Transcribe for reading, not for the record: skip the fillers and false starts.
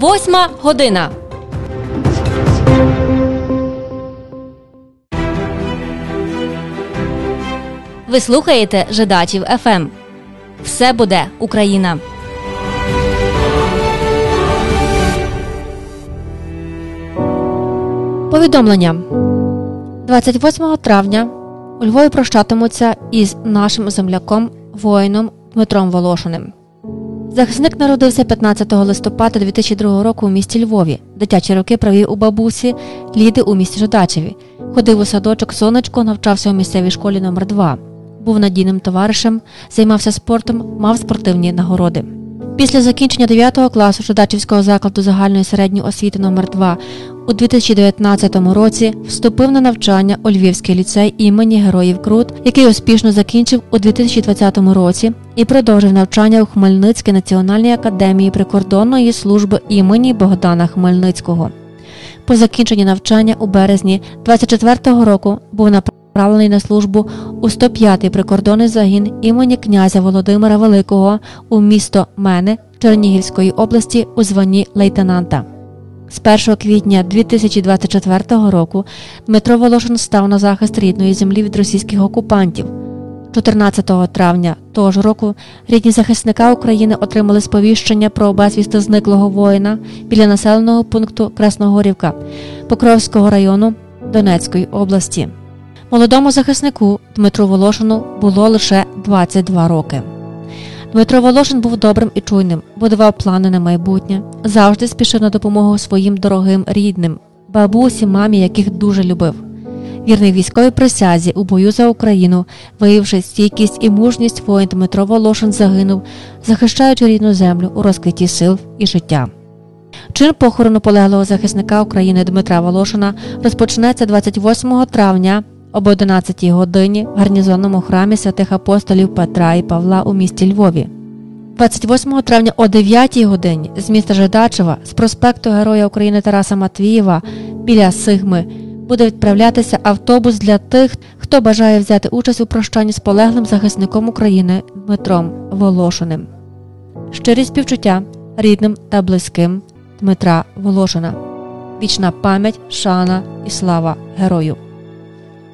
8 година. Ви слухаєте Жидачів ФМ. Все буде Україна. Повідомлення. 28 травня у Львові прощатимуться із нашим земляком, воїном Дмитром Волошиним. Захисник народився 15 листопада 2002 року у місті Львові. Дитячі роки провів у бабусі Ліди у місті Жидачеві. Ходив у садочок «Сонечко», навчався у місцевій школі номер 2. Був надійним товаришем, займався спортом, мав спортивні нагороди. Після закінчення 9 класу Жидачівського закладу загальної середньої освіти номер 2 у 2019 році вступив на навчання у Львівський ліцей імені Героїв Крут, який успішно закінчив у 2020 році і продовжив навчання у Хмельницькій національній академії прикордонної служби імені Богдана Хмельницького. По закінченні навчання у березні 2024 року був направлений на службу у 105-й прикордонний загін імені князя Володимира Великого у місто Мене Чернігівської області у званні лейтенанта. З 1 квітня 2024 року Дмитро Волошин став на захист рідної землі від російських окупантів. 14 травня того ж року рідні захисника України отримали сповіщення про безвісти зниклого воїна біля населеного пункту Красногорівка Покровського району Донецької області. Молодому захиснику Дмитру Волошину було лише 22 роки. Дмитро Волошин був добрим і чуйним, будував плани на майбутнє, завжди спішив на допомогу своїм дорогим рідним, бабусі, мамі, яких дуже любив. Вірний військовій присязі у бою за Україну, виявивши стійкість і мужність, воїн Дмитро Волошин загинув, захищаючи рідну землю у розквіті сил і життя. Чин похорону полеглого захисника України Дмитра Волошина розпочнеться 28 травня об 11 годині в гарнізонному храмі святих апостолів Петра і Павла у місті Львові. 28 травня о 9 годині з міста Жидачева з проспекту Героя України Тараса Матвієва біля Сигми буде відправлятися автобус для тих, хто бажає взяти участь у прощанні з полеглим захисником України Дмитром Волошиним. Щирі співчуття рідним та близьким Дмитра Волошина. Вічна пам'ять, шана і слава герою.